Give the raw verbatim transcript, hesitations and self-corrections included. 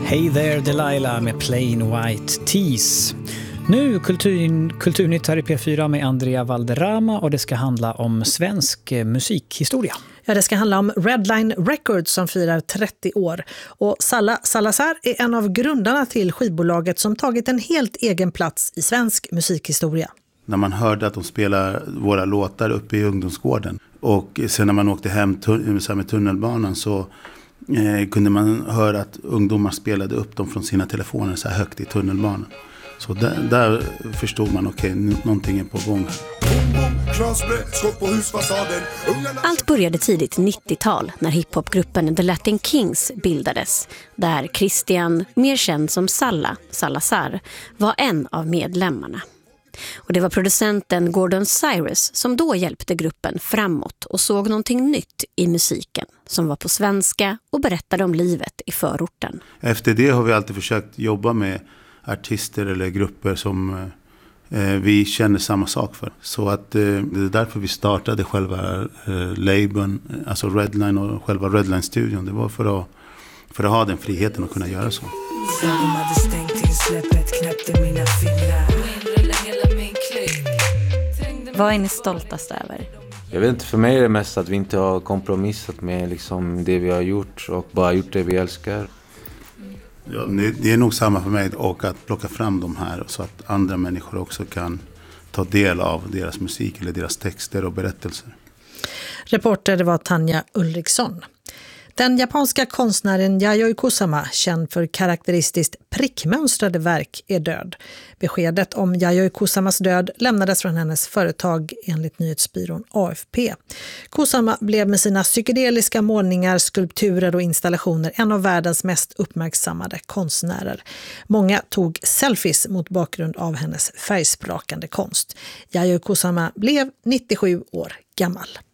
Hey there Delilah med Plain White Tees. Nu kultur, Kulturnytt här i P fyra med Andrea Valderrama och det ska handla om svensk musikhistoria. Ja, det ska handla om Redline Records som firar trettio år. Och Salla Salazar är en av grundarna till skivbolaget som tagit en helt egen plats i svensk musikhistoria. När man hörde att de spelar våra låtar uppe i ungdomsgården och sen när man åkte hem med tunnelbanan så eh, kunde man höra att ungdomar spelade upp dem från sina telefoner så här högt i tunnelbanan. Så där, där förstod man okej, okay, någonting är på gång. Allt började tidigt nittiotal när hiphopgruppen The Latin Kings bildades, där Christian, mer känd som Salla Salazar, var en av medlemmarna. Och det var producenten Gordon Cyrus som då hjälpte gruppen framåt och såg någonting nytt i musiken som var på svenska och berättade om livet i förorten. Efter det har vi alltid försökt jobba med artister eller grupper som eh, vi känner samma sak för. Så att eh, det är därför vi startade själva eh, labeln, alltså Redline och själva Redline-studion. Det var för att, för att ha den friheten att kunna göra så. Vad är ni stoltast över? Jag vet inte, för mig är det mest att vi inte har kompromissat med liksom det vi har gjort och bara gjort det vi älskar. Ja, det är nog samma för mig och att plocka fram de här så att andra människor också kan ta del av deras musik eller deras texter och berättelser. Reporter var Tanja Ulriksson. Den japanska konstnären Yayoi Kusama, känd för karaktäristiskt prickmönstrade verk, är död. Beskedet om Yayoi Kusamas död lämnades från hennes företag enligt nyhetsbyrån A F P. Kusama blev med sina psykedeliska målningar, skulpturer och installationer en av världens mest uppmärksammade konstnärer. Många tog selfies mot bakgrund av hennes färgsprakande konst. Yayoi Kusama blev nittiosju år gammal.